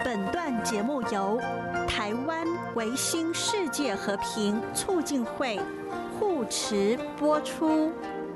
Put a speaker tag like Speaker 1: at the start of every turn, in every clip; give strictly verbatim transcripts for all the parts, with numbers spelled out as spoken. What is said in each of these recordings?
Speaker 1: 本段节目由台湾维新世界和平促进会护持播出。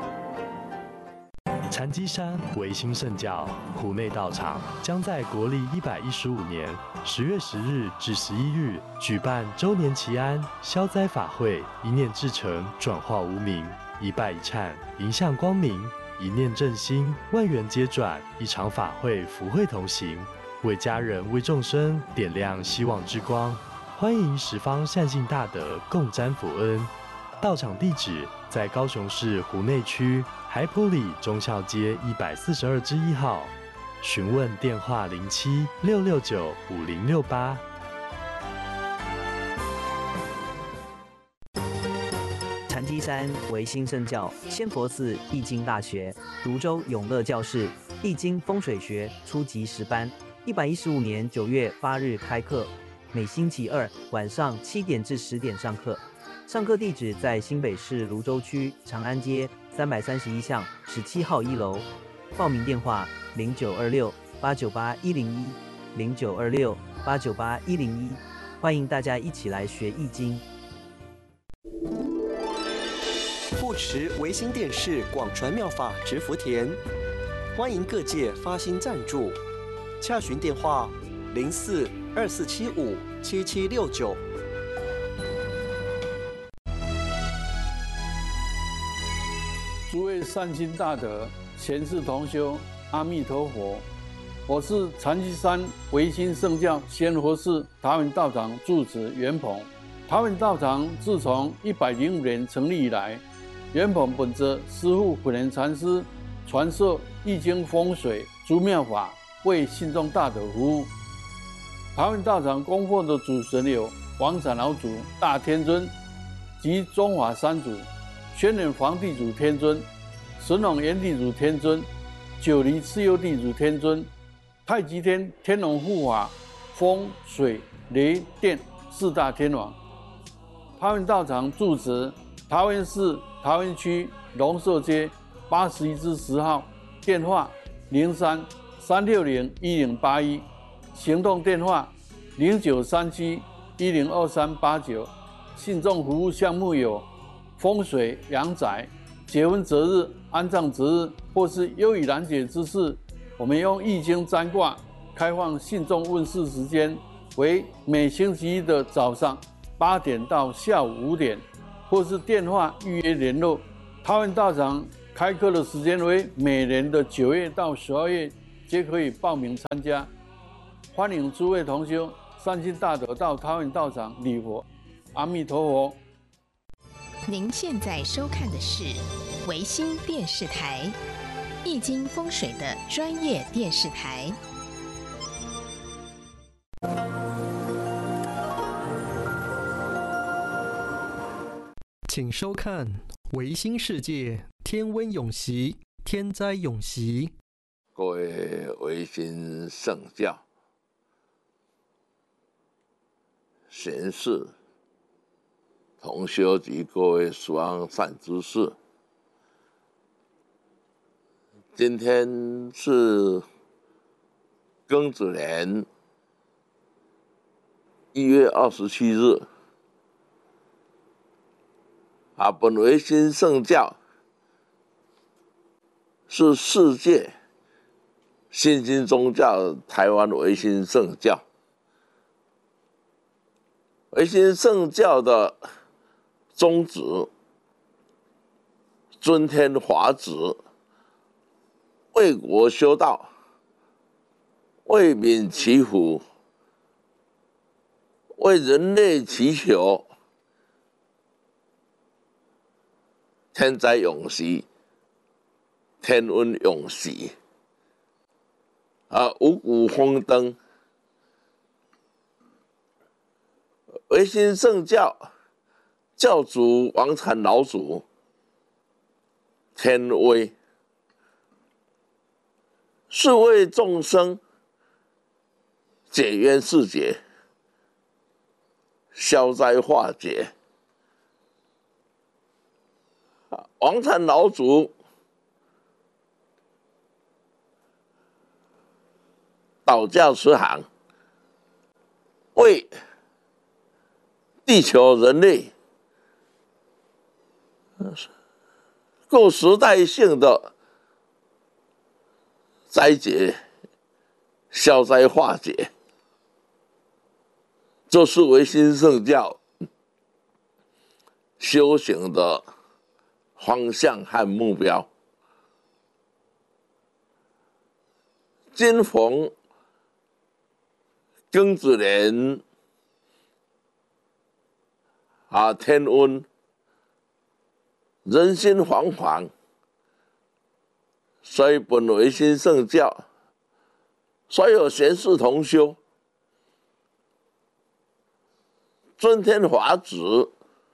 Speaker 2: 禅机山维新圣教湖内道场将在国历一百一十五年十月十日至十一日举办周年祈安消灾法会，一念至诚，转化无明，一拜一忏，迎向光明，一念正心，万缘皆转。一场法会，福慧同行，为家人为众生点亮希望之光。欢迎十方善信大德共沾福恩。道场地址在高雄市湖内区海埔里忠孝街一百四十二之一号，询问电话零七六六九五零六八。
Speaker 3: 禅机山维新圣教仙佛寺易经大学泸州永乐教室易经风水学初级十班，一百一十五年九月八日开课，每星期二晚上七点至十点上课。上课地址在新北市泸州区长安街三百三十一巷十七号一楼。报名电话零九二六八九八一零一零九二六八九八一零一，欢迎大家一起来学易经。
Speaker 4: 护持维新电视广传妙法植福田，欢迎各界发心赞助，洽询电话零四二四七五七七六九。
Speaker 5: 诸位善心大德、贤士同修，阿弥陀佛！我是禅机山维新圣教仙佛寺桃园道场住持袁鹏。桃园道场自从一百零五年成立以来，袁鹏本着师父普贤禅师传授易经风水诸妙法，为信众大德服务。桃园道场供奉的主神有王产老祖、大天尊及中华三祖。宣仁皇地主天尊、神农炎地主天尊、九黎蚩尤地主天尊、太极天天龙护法、风水雷电四大天王。桃园道场住址桃园市桃园区龙寿街八十一之十号，电话零三三六零一零八一，行动电话零九三七一零二三八九。信众服务项目有风水、阳宅、结婚择日、安葬择日，或是忧郁难解之事，我们用易经占卦开放信众问世时间为每星期一的早上八点到下午五点，或是电话预约联络。桃园道场开课的时间为每年的九月到十二月，皆可以报名参加。欢迎诸位同修善心大德到桃园道场礼佛。阿弥陀佛。
Speaker 6: 您现在收看的是维新电视台易经风水的专业电视台。
Speaker 7: 请收看维新世界天温永息，天灾永息。
Speaker 8: 各位维新圣教贤士同修及各位十方善知识，今天是庚子年一月二十七日，啊，本维新圣教是世界新兴宗教台湾维新圣教，维新圣教的宗旨尊天华旨，为国修道，为民祈福，为人类祈求天灾永息，天温永息，啊，五谷丰登。维新圣教教主王产老祖天威，是为众生解冤释结，消灾化解。王产老祖道教慈航， 为地球人类各时代性的灾劫消灾化解，这是唯心圣教修行的方向和目标。今逢庚子年啊，天温，人心惶惶，所以本唯心圣教所有贤士同修尊天法旨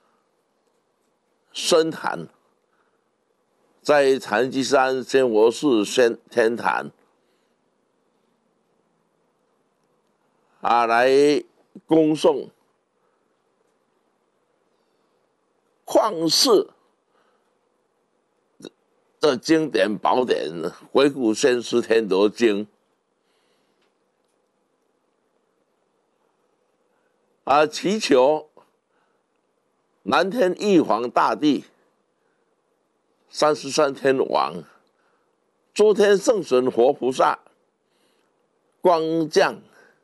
Speaker 8: 深坛，在禅机山仙佛寺仙天坛啊，来恭送旷世的经典宝典《回古先师天德经》啊，祈求南天玉皇大帝、三十三天王、诸天圣神活菩萨光降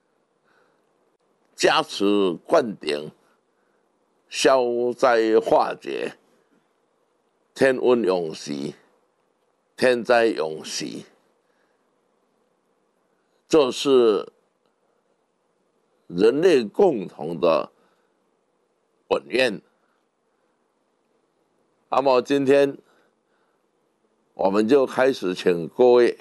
Speaker 8: 加持灌顶，消灾化解，天温永息，天灾永息。这是人类共同的本愿。那么今天我们就开始请各位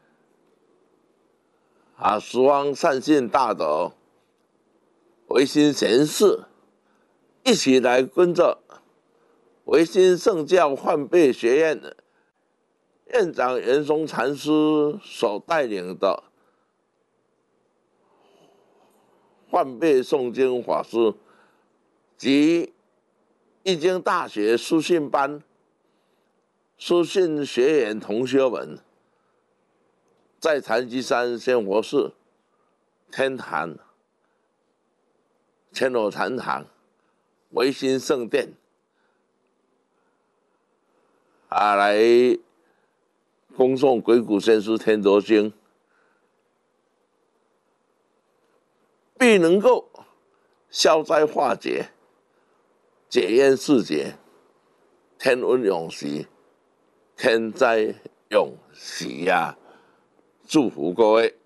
Speaker 8: 啊，十方善信大德、唯心贤士一起来跟着唯心圣教换辈学院院长袁松禅师所带领的换辈诵经法师及易经大学书信班书信学员同学们，在禅机山仙佛寺天坛千罗禅堂唯心圣殿啊，来恭诵鬼谷先师天德经，必能够消灾化解，解冤释结，天温永息，天灾永息呀！祝福各位。